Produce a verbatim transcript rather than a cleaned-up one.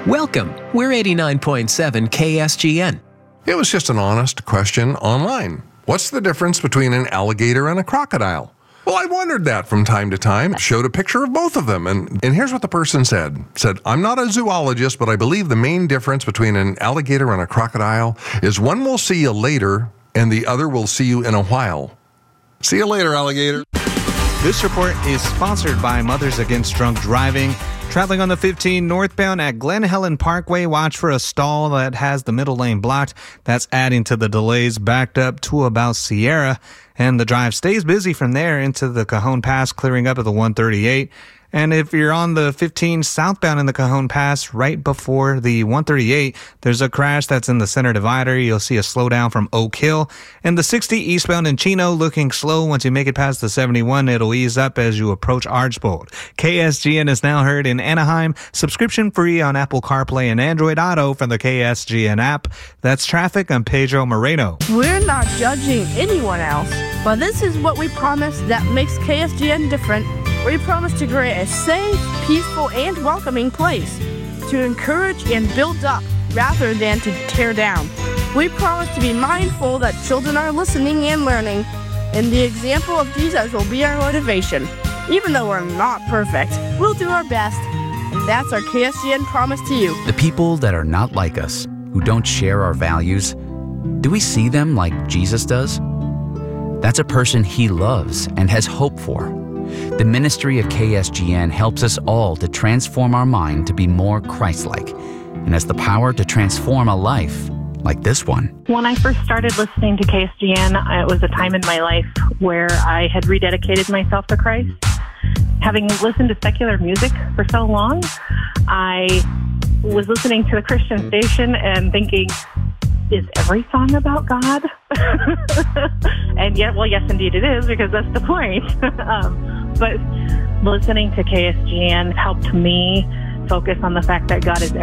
Welcome. We're eighty-nine point seven K S G N. It was just an honest question online. What's the difference between an alligator and a crocodile? Well, I wondered that from time to time. Showed a picture of both of them, and, and here's what the person said. Said, I'm not a zoologist, but I believe the main difference between an alligator and a crocodile is one will see you later, and the other will see you in a while. See you later, alligator. This report is sponsored by Mothers Against Drunk Driving. Traveling on the fifteen northbound at Glen Helen Parkway, watch for a stall that has the middle lane blocked. That's adding to the delays backed up to about Sierra. And the drive stays busy from there into the Cajon Pass, clearing up at the one thirty-eight. And if you're on the fifteen southbound in the Cajon Pass, right before the one thirty-eight, there's a crash that's in the center divider. You'll see a slowdown from Oak Hill. And the sixty eastbound in Chino looking slow. Once you make it past the seventy-one, it'll ease up as you approach Archbold. K S G N is now heard in Anaheim, subscription free on Apple CarPlay and Android Auto from the K S G N app. That's traffic. I'm Pedro Moreno. We're not judging anyone else, but this is what we promise that makes K S G N different. We promise to create a safe, peaceful, and welcoming place to encourage and build up rather than to tear down. We promise to be mindful that children are listening and learning, and the example of Jesus will be our motivation. Even though we're not perfect, we'll do our best, and that's our K S G N promise to you. The people that are not like us, who don't share our values, do we see them like Jesus does? That's a person he loves and has hope for. The ministry of K S G N helps us all to transform our mind to be more Christ-like, and has the power to transform a life like this one. When I first started listening to K S G N, it was a time in my life where I had rededicated myself to Christ. Having listened to secular music for so long, I was listening to a Christian station and thinking, is every song about God? And yet, well, yes, indeed it is, because that's the point. um, but listening to K S G N helped me focus on the fact that God is